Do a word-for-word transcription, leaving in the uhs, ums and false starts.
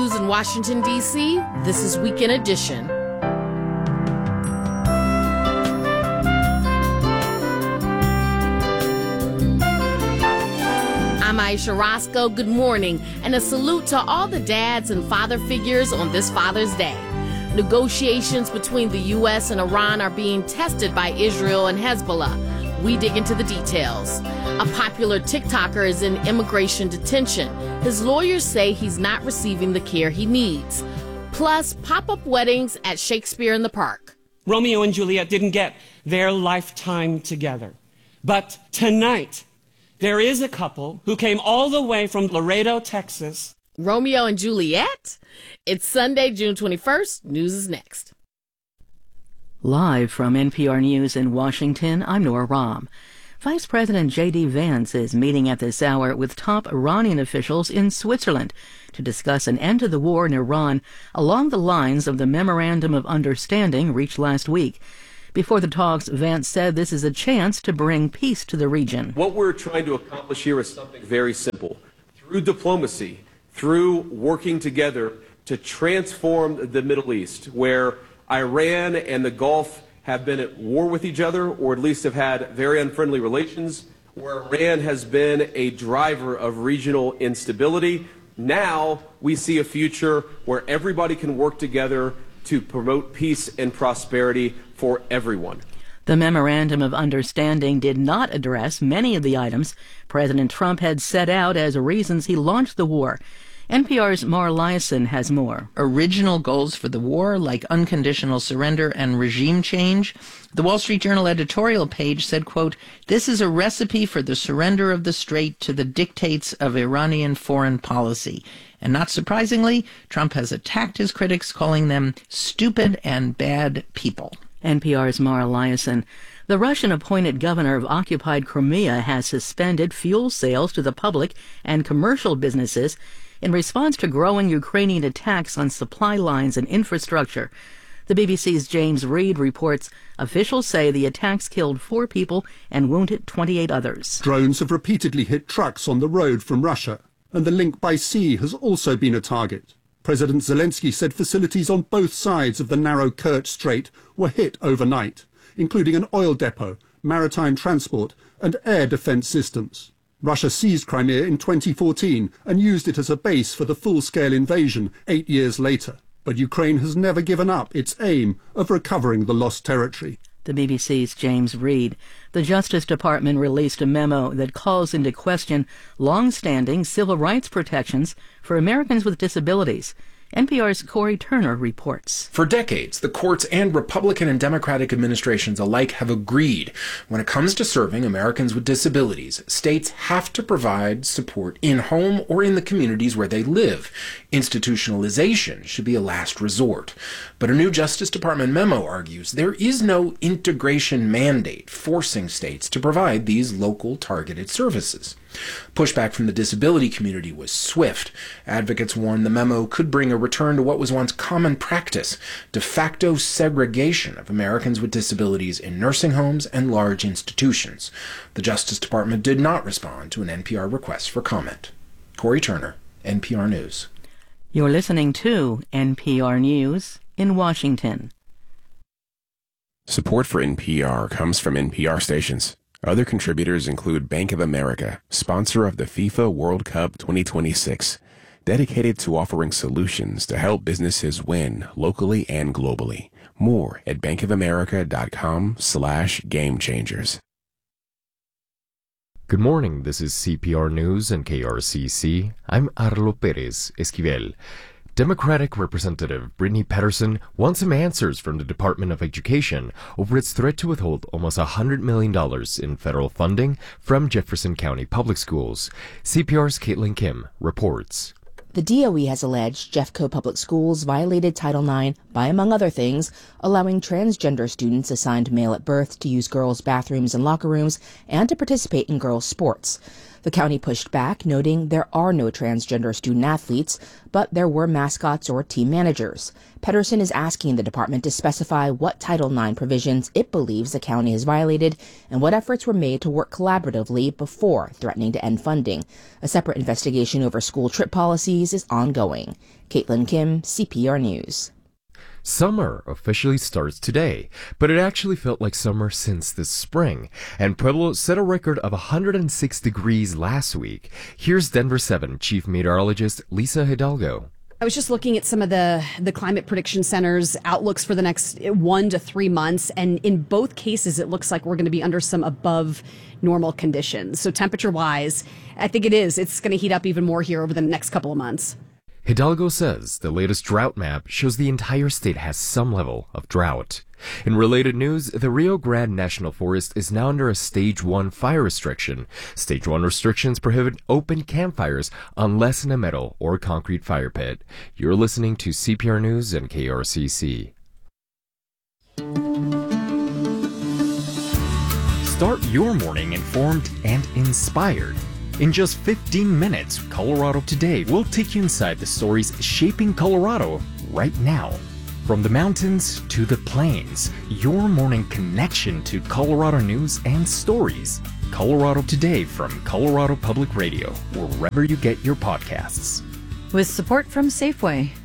News in Washington, D C, this is Weekend Edition. I'm Aisha Roscoe. Good morning, and a salute to all the dads and father figures on this Father's Day. Negotiations between the U S and Iran are being tested by Israel and Hezbollah. We dig into the details. A popular TikToker is in immigration detention. His lawyers say he's not receiving the care he needs. Plus, pop-up weddings at Shakespeare in the Park. Romeo and Juliet didn't get their lifetime together. But tonight, there is a couple who came all the way from Laredo, Texas. Romeo and Juliet? It's Sunday, June twenty-first. News is next. Live from N P R News in Washington, I'm Nora Rahm. Vice President J D Vance is meeting at this hour with top Iranian officials in Switzerland to discuss an end to the war in Iran along the lines of the Memorandum of Understanding reached last week. Before the talks, Vance said this is a chance to bring peace to the region. What we're trying to accomplish here is something very simple. Through diplomacy, through working together to transform the Middle East, where Iran and the Gulf have been at war with each other, or at least have had very unfriendly relations, where Iran has been a driver of regional instability. Now we see a future where everybody can work together to promote peace and prosperity for everyone. The Memorandum of Understanding did not address many of the items President Trump had set out as reasons he launched the war. N P R's Mara Liasson has more. Original goals for the war, like unconditional surrender and regime change. The Wall Street Journal editorial page said, quote, "This is a recipe for the surrender of the Strait to the dictates of Iranian foreign policy." And not surprisingly, Trump has attacked his critics, calling them stupid and bad people. N P R's Mara Liasson. The Russian-appointed governor of occupied Crimea has suspended fuel sales to the public and commercial businesses in response to growing Ukrainian attacks on supply lines and infrastructure. The B B C's James Reed reports officials say the attacks killed four people and wounded twenty-eight others. Drones have repeatedly hit trucks on the road from Russia, and the link by sea has also been a target. President Zelensky said facilities on both sides of the narrow Kerch Strait were hit overnight, including an oil depot, maritime transport, and air defense systems. Russia seized Crimea in twenty fourteen and used it as a base for the full-scale invasion eight years later. But Ukraine has never given up its aim of recovering the lost territory. The B B C's James Reed. The Justice Department released a memo that calls into question long-standing civil rights protections for Americans with disabilities. N P R's Corey Turner reports. For decades, the courts and Republican and Democratic administrations alike have agreed when it comes to serving Americans with disabilities, states have to provide support in-home or in the communities where they live. Institutionalization should be a last resort. But a new Justice Department memo argues there is no integration mandate forcing states to provide these local targeted services. Pushback from the disability community was swift. Advocates warned the memo could bring a return to what was once common practice, de facto segregation of Americans with disabilities in nursing homes and large institutions. The Justice Department did not respond to an N P R request for comment. Corey Turner, N P R News. You're listening to N P R News in Washington. Support for N P R comes from N P R stations. Other contributors include Bank of America, sponsor of the FIFA World Cup twenty twenty-six, dedicated to offering solutions to help businesses win locally and globally. More at bankofamerica.com slash game changers. Good morning, this is C P R News and K R C C. I'm Arlo Perez Esquivel. Democratic Representative Brittany Patterson wants some answers from the Department of Education over its threat to withhold almost one hundred million dollars in federal funding from Jefferson County Public Schools. C P R's Caitlin Kim reports. The D O E has alleged Jeffco Public Schools violated Title nine by, among other things, allowing transgender students assigned male at birth to use girls' bathrooms and locker rooms and to participate in girls' sports. The county pushed back, noting there are no transgender student athletes, but there were mascots or team managers. Pedersen is asking the department to specify what Title nine provisions it believes the county has violated and what efforts were made to work collaboratively before threatening to end funding. A separate investigation over school trip policies is ongoing. Caitlin Kim, C P R News. Summer officially starts today, but it actually felt like summer since the spring, and Pueblo set a record of one hundred six degrees last week. Here's Denver seven Chief Meteorologist Lisa Hidalgo. I was just looking at some of the, the Climate Prediction Center's outlooks for the next one to three months, and in both cases, it looks like we're going to be under some above normal conditions. So temperature-wise, I think it is. It's going to heat up even more here over the next couple of months. Hidalgo says the latest drought map shows the entire state has some level of drought. In related news, the Rio Grande National Forest is now under a Stage one fire restriction. Stage one restrictions prohibit open campfires unless in a metal or concrete fire pit. You're listening to C P R News and K R C C. Start your morning informed and inspired. In just fifteen minutes, Colorado Today will take you inside the stories shaping Colorado right now. From the mountains to the plains, your morning connection to Colorado news and stories. Colorado Today from Colorado Public Radio, or wherever you get your podcasts. With support from Safeway.